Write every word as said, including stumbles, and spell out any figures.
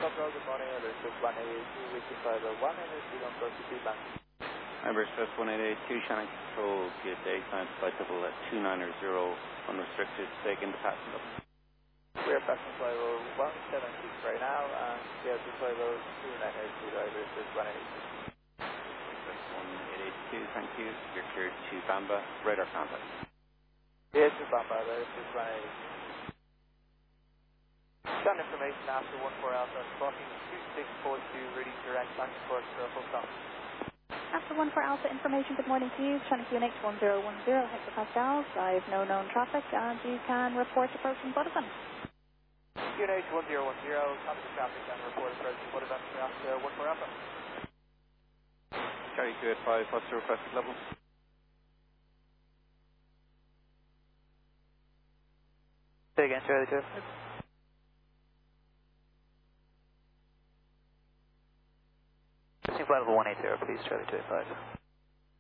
Control, good morning. Airbus one eight two, reaching five oh one, and it's on course to feedback. Airbus one eight eight two, Shannon Control, good day, time flight level at two nine zero, unrestricted, take in the passenger. We're passing five oh one seven six right now, and yeah, to five oh two nine eight two, Airbus one eight eight two. Airbus one eight eight two, thank you. You're cleared to Bamba, radar contact. Yes, to Bamba, Airbus one eight eight two. Send information after one four Alpha, clocking two six four two, reading direct back and forth for a full stop. After one four Alpha information, good morning to you. Shannon Q N H one zero one zero, hectopascals. I have no known traffic, and you can report approaching Buddhavan. Q N H one zero one zero, copy the traffic and report approaching Buddhavan for after one four Alpha. Charlie two eight five, what's the requested level? Say again, Charlie two eight five. Flight level one eight zero, please, Charlie two eight five.